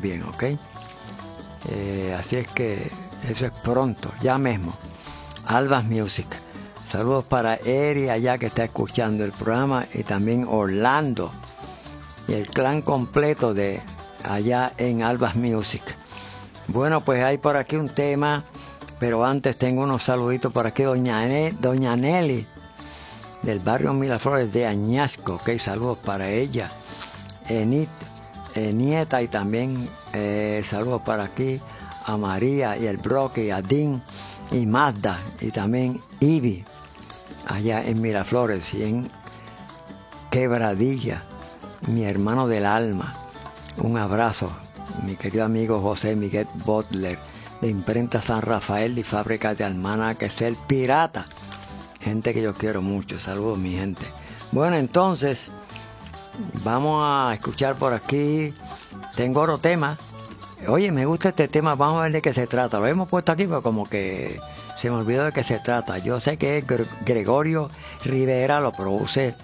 bien, ¿ok? Así es que eso es pronto, ya mismo. Albas Music. Saludos para Eri allá que está escuchando el programa y también Orlando y el clan completo de allá en Albas Music. Bueno, pues hay por aquí un tema, pero antes tengo unos saluditos por aquí. Doña Nelly del barrio Miraflores de Añasco, ok, saludos para ella. Nieta, y también saludos para aquí a María y el Broque y a Dean y Magda y también Ivy allá en Miraflores y en Quebradilla, mi hermano del alma. Un abrazo, mi querido amigo José Miguel Butler de Imprenta San Rafael y Fábrica de Almanaques El Pirata, gente que yo quiero mucho. Saludos, mi gente. Bueno, entonces vamos a escuchar por aquí. Tengo otro tema. Oye, me gusta este tema. Vamos a ver de qué se trata. Lo hemos puesto aquí, pero como que se me olvidó de qué se trata. Yo sé que es Gregorio Rivera, lo produce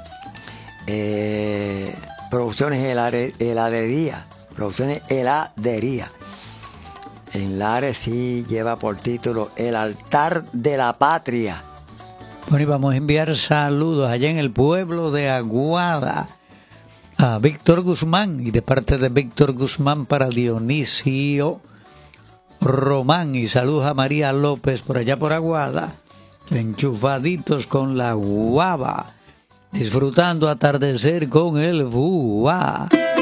Producciones Heladería. Producciones Heladería. En Lares sí lleva por título El Altar de la Patria. Bueno, y vamos a enviar saludos allá en el pueblo de Aguada a Víctor Guzmán, y de parte de Víctor Guzmán para Dionisio Román, y saludos a María López por allá por Aguada, enchufaditos con la guava, disfrutando atardecer con el búa.